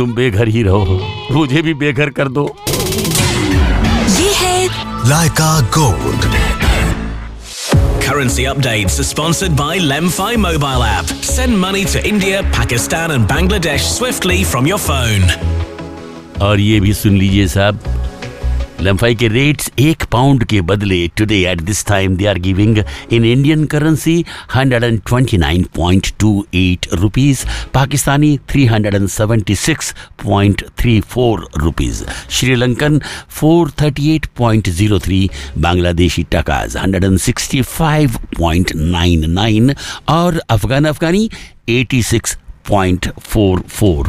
तुम बेघर ही रहो, मुझे भी बेघर कर दो। ये है लाइका gold. Currency updates are sponsored by Lemfi mobile app. Send money to India, Pakistan and Bangladesh swiftly from your phone. और ये भी सुन लीजिए साहब, लेम्फाई के रेट्स 1 पाउंड के बदले today at this time they are giving in Indian currency 129.28 rupees, Pakistani 376.34 rupees, Sri Lankan 438.03, Bangladeshi टकाज 165.99 और अफगानी 86.44।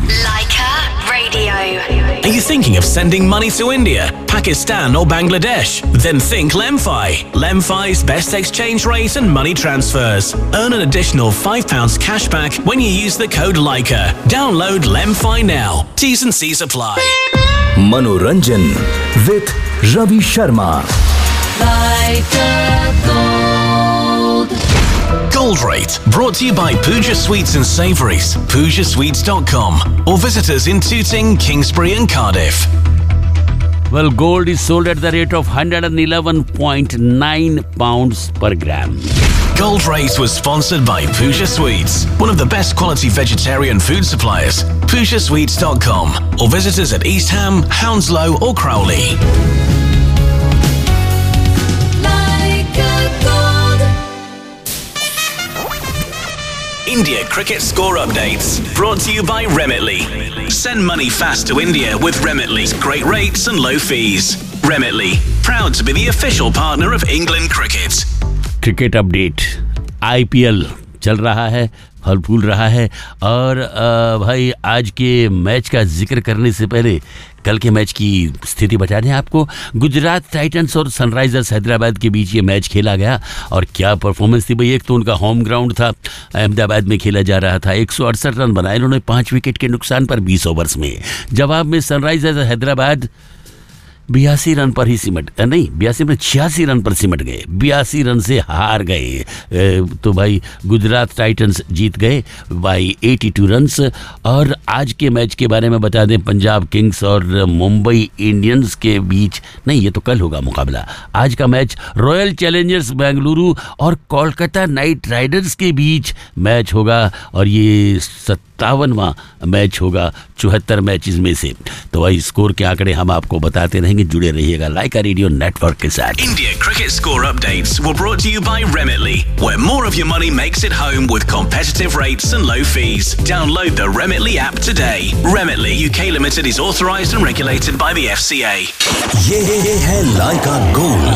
Are you thinking of sending money to India, Pakistan or Bangladesh? Then think Lemfi. Lemfi's best exchange rate and money transfers. Earn an additional £5 cashback when you use the code LAIKA. Download Lemfi now. T's and C's apply. मनोरंजन with Ravi Sharma. Gold Rate, brought to you by Pooja Sweets and Savouries, PoojaSweets.com, or visit us in Tooting, Kingsbury and Cardiff. Well, gold is sold at the rate of 111.9 pounds per gram. Gold Rate was sponsored by Pooja Sweets, one of the best quality vegetarian food suppliers. PoojaSweets.com, or visit us at East Ham, Hounslow or Crowley. India cricket score updates, brought to you by Remitly. Send money fast to India with Remitly's great rates and low fees. Remitly, proud to be the official partner of England Cricket. Cricket update, IPL चल रहा है, फल फूल रहा है। और भाई आज के मैच का जिक्र करने से पहले कल के मैच की स्थिति बता दें आपको। गुजरात टाइटंस और सनराइजर्स हैदराबाद के बीच ये मैच खेला गया और क्या परफॉर्मेंस थी भाई। एक तो उनका होम ग्राउंड था, अहमदाबाद में खेला जा रहा था। 168 रन बनाए इन्होंने 5 विकेट के नुकसान पर 20 ओवर्स में। जवाब में सनराइजर्स हैदराबाद 82 रन पर ही 86 रन पर सिमट गए, 82 रन से हार गए। तो भाई गुजरात टाइटंस जीत गए बाई 82 रन्स। और आज के मैच के बारे में बता दें, पंजाब किंग्स और मुंबई इंडियंस के बीच, नहीं ये तो कल होगा मुकाबला। आज का मैच रॉयल चैलेंजर्स बेंगलुरु और कोलकाता नाइट राइडर्स के बीच मैच होगा और ये 57वां मैच होगा 74 मैचेस में से। तो भाई स्कोर के आंकड़े हम आपको बताते रहेंगे, जुड़े रहिएगा लाइका रेडियो नेटवर्क के साथ। India cricket score updates were brought to you by Remitly, where more of your money makes it home with competitive rates and low fees. Download the Remitly app today. Remitly UK Limited is authorised and regulated by the FCA. ये है लाइका gold.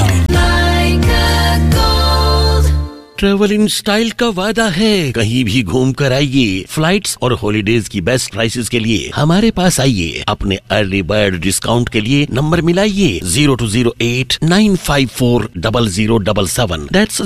Travel in style का वादा है, कहीं भी घूम कर आइए। फ्लाइट्स और हॉलीडेज की बेस्ट प्राइसेस के लिए हमारे पास आइए। अपने अर्ली बर्ड डिस्काउंट के लिए नंबर मिलाइए 0208-954-0077। That's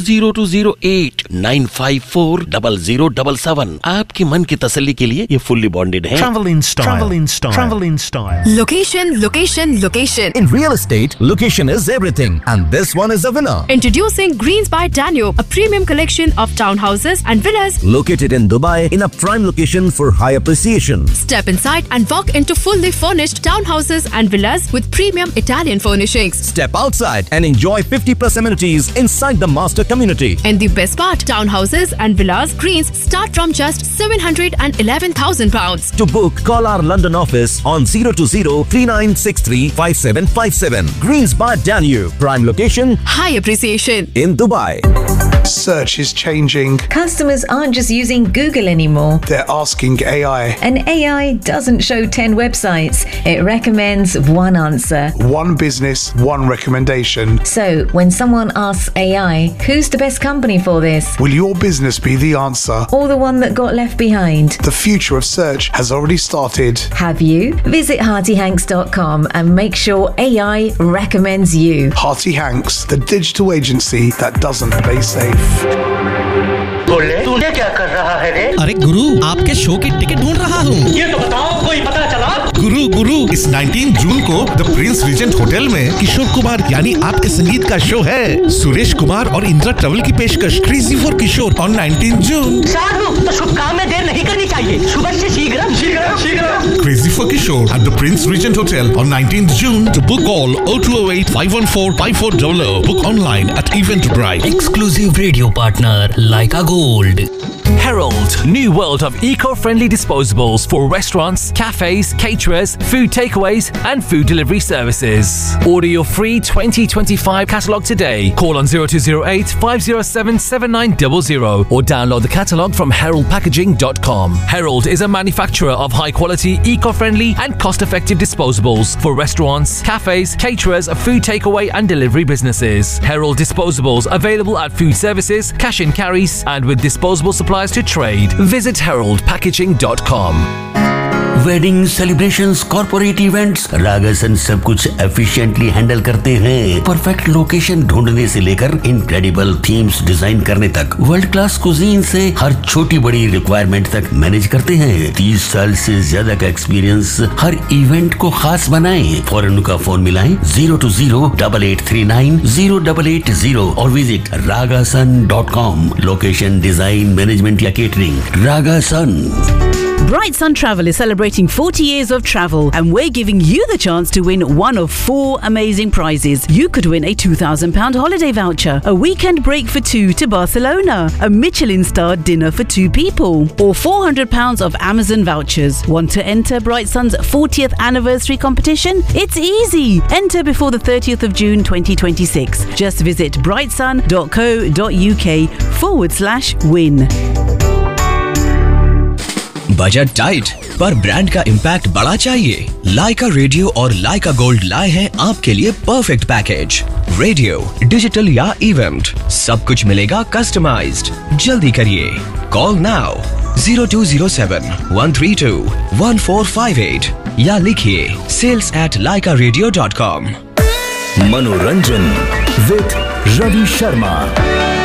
0208-954-0077। आपके मन की तसल्ली के लिए ये फुल्ली बॉन्डेड है। Travel in style. Travel in style. Travel in style. Location, location, location. In real estate, location is everything, and this one is a winner. Introducing Greens by Danube, a premium collection of townhouses and villas Located in Dubai in a prime location for high appreciation. Step inside and walk into fully furnished townhouses and villas with premium Italian furnishings. Step outside and enjoy 50+ amenities inside the master community. And the best part, townhouses and villas Greens start from just £711,000. To book, call our London office on 020-3963-5757. Greens by Danube, prime location High appreciation. in Dubai. Search is changing. Customers aren't just using Google anymore. They're asking AI. And AI doesn't show 10 websites. It recommends one answer. One business, one recommendation. So, when someone asks AI, who's the best company for this? Will your business be the answer? Or the one that got left behind? The future of search has already started. Have you? Visit HeartyHanks.com and make sure AI recommends you. Hearty Hanks, the digital agency that doesn't play safe. तूने क्या कर रहा है रे? अरे गुरु, आपके show की ticket ढूंढ रहा हूँ। ये तो बताओ, कोई पता चला? गुरु इस 19 जून को द प्रिंस रिजेंट होटल में किशोर कुमार यानी आपके संगीत का शो है। सुरेश कुमार और इंदिरा ट्रेवल की पेशकश क्रेजी फॉर किशोर ऑन 19 जून। साधु, तो शुभ काम में देर नहीं करनी चाहिए। सुबह से शीघ्र। Crazy for Kishore at the Prince Regent Hotel on 19th June. To book, call 0208-514-5400. Book online at Eventbrite. Exclusive radio partner Leica Gold. Herald, new world of eco-friendly disposables for restaurants, cafes, caterers, food takeaways and food delivery services. Order your free 2025 catalogue today. Call on 0208 507 7900 or download the catalogue from heraldpackaging.com. Herald is a manufacturer of high-quality, eco-friendly and cost-effective disposables for restaurants, cafes, caterers, food takeaway and delivery businesses. Herald disposables available at food services, cash and carries and with disposable supplies to trade. Visit heraldpackaging.com. Wedding celebrations, corporate events, रागासन सब कुछ efficiently handle करते हैं। Perfect location ढूंढने से लेकर incredible themes design करने तक, world class cuisine से हर छोटी बड़ी रिक्वायरमेंट तक मैनेज करते हैं। 30 साल से ज्यादा का एक्सपीरियंस हर इवेंट को खास बनाएं। फौरन उनका फोन मिलाएं 020-8839-0880 और visit ragasun.com। Location, design, management या catering, रागासन। Bright Sun Travel is celebrating 40 years of travel and we're giving you the chance to win one of 4 amazing prizes. You could win a £2,000 holiday voucher, a weekend break for 2 to Barcelona, a Michelin-starred dinner for 2 people, or £400 of Amazon vouchers. Want to enter Bright Sun's 40th anniversary competition? It's easy. Enter before the 30th of June 2026. Just visit brightsun.co.uk/win. Budget tight पर brand का impact बड़ा चाहिए? लाइका radio और लाइका gold लाए हैं आपके लिए perfect package. Radio, digital या इवेंट, सब कुछ मिलेगा कस्टमाइज्ड। जल्दी करिए, कॉल नाउ 0207-132-1458 या लिखिए sales@laikaradio.com। मनोरंजन विद रवि शर्मा।